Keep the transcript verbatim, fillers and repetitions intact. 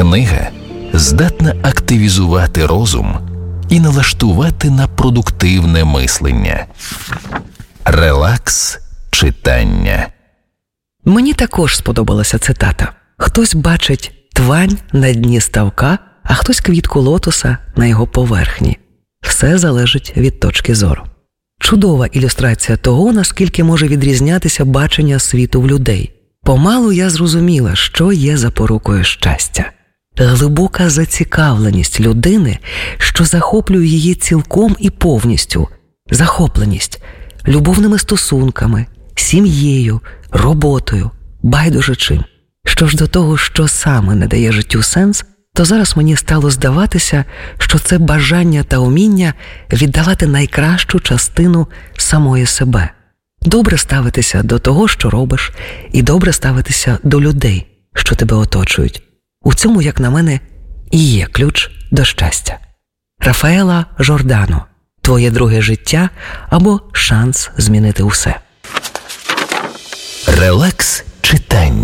Книга здатна активізувати розум і налаштувати на продуктивне мислення. Релакс читання. Мені також сподобалася цитата. Хтось бачить твань на дні ставка, а хтось квітку лотоса на його поверхні. Все залежить від точки зору. Чудова ілюстрація того, наскільки може відрізнятися бачення світу в людей. Помалу я зрозуміла, що є запорукою щастя. Глибока зацікавленість людини, що захоплює її цілком і повністю. Захопленість любовними стосунками, сім'єю, роботою, байдуже чим. Що ж до того, що саме не дає життю сенс, то зараз мені стало здаватися, що це бажання та уміння віддавати найкращу частину самої себе. Добре ставитися до того, що робиш, і добре ставитися до людей, що тебе оточують. У цьому, як на мене, і є ключ до щастя. Рафаела Жордано. Твоє друге життя або шанс змінити усе. Релакс читання.